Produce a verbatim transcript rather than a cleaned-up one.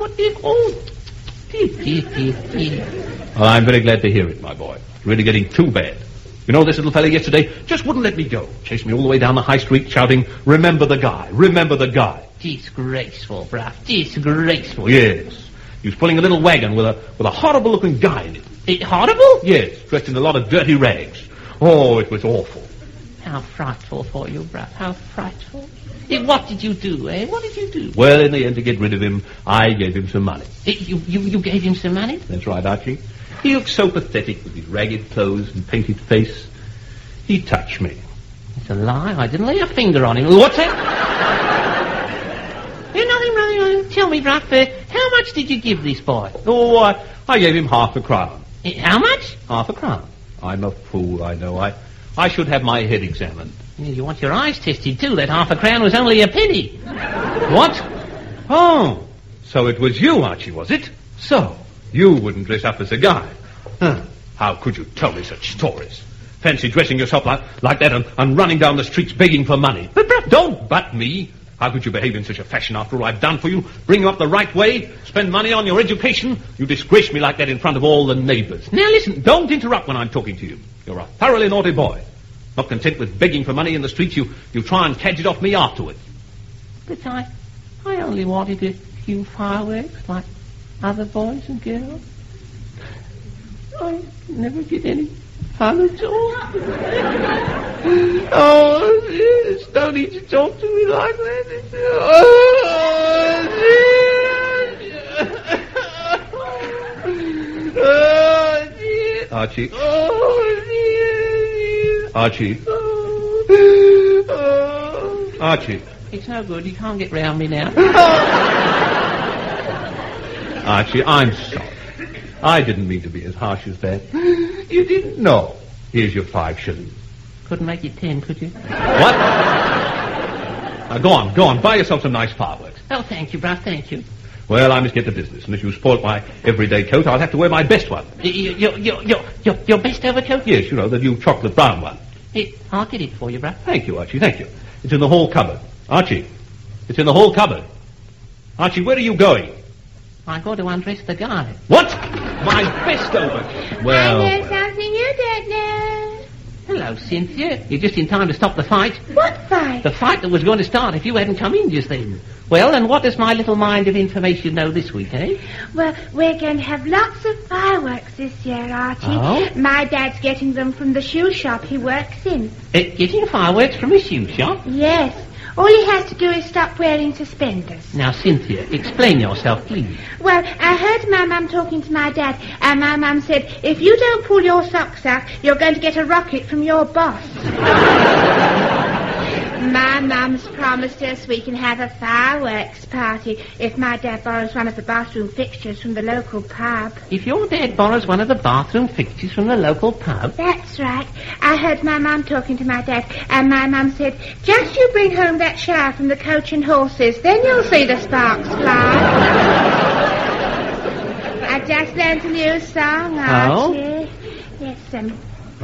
What did... Oh, dear, dear, dear, dear. Well, I'm very glad to hear it, my boy. It's really getting too bad. You know, this little fella yesterday just wouldn't let me go. Chased me all the way down the high street shouting, remember the guy, remember the guy. Disgraceful, bruv, disgraceful. Yes. He was pulling a little wagon with a with a horrible-looking guy in it. It horrible? Yes, dressed in a lot of dirty rags. Oh, it was awful. How frightful for you, bruv, how frightful. Eh, what did you do, eh? What did you do? Well, in the end, to get rid of him, I gave him some money. Eh, you, you, you gave him some money? That's right, Archie. He looked so pathetic with his ragged clothes and painted face. He touched me. It's a lie. I didn't lay a finger on him. What's that? There's nothing wrong. Tell me, bruv, uh, how much did you give this boy? Oh, I, I gave him half a crown. Eh, how much? Half a crown. I'm a fool, I know. I, I should have my head examined. Yeah, you want your eyes tested, too. That half a crown was only a penny. What? Oh, so it was you, Archie, was it? So, you wouldn't dress up as a guy. Huh. How could you tell me such stories? Fancy dressing yourself like, like that and, and running down the streets begging for money. But, but don't butt me. How could you behave in such a fashion after all I've done for you? Bring you up the right way? Spend money on your education? You disgrace me like that in front of all the neighbours. Now listen, don't interrupt when I'm talking to you. You're a thoroughly naughty boy. Not content with begging for money in the streets, you, you try and cadge it off me afterwards. But I, I only wanted a few fireworks like other boys and girls. I never get any fun at all. Oh, yes, don't need to talk to me like that. Oh, dear. Oh, dear. Archie. Oh, dear. Archie. Oh, oh. Archie. It's no good. You can't get round me now. Archie, I'm sorry. I didn't mean to be as harsh as that. You didn't know. Here's your five shillings. Couldn't make it ten, could you? What? Now, go on, go on. Buy yourself some nice fireworks. Oh, thank you, bruv, thank you. Well, I must get to business, and if you spoilt my everyday coat, I'll have to wear my best one. Your, your, your, your, your, your best overcoat? Yes, you know, the new chocolate brown one. Hey, I'll get it for you, bruv. Thank you, Archie, thank you. It's in the hall cupboard. Archie, it's in the hall cupboard. Archie, where are you going? I'm going to undress the guy. What? My best overcoat. Well, I know well. something you don't know. Hello, Cynthia. You're just in time to stop the fight. What fight? The fight that was going to start if you hadn't come in just then. Well, and what does my little mind of information know this week, eh? Well, we're going to have lots of fireworks this year, Archie. Oh? My dad's getting them from the shoe shop he works in. Uh, getting fireworks from a shoe shop? Yes. All he has to do is stop wearing suspenders. Now, Cynthia, explain yourself, please. Well, I heard my mum talking to my dad, and my mum said, if you don't pull your socks up, you're going to get a rocket from your boss. My mum's promised us we can have a fireworks party if my dad borrows one of the bathroom fixtures from the local pub. If your dad borrows one of the bathroom fixtures from the local pub? That's right. I heard my mum talking to my dad, and my mum said, just you bring home that shower from the Coach and Horses, then you'll see the sparks fly. I just learned a new song, Archie. Oh? Yes, um...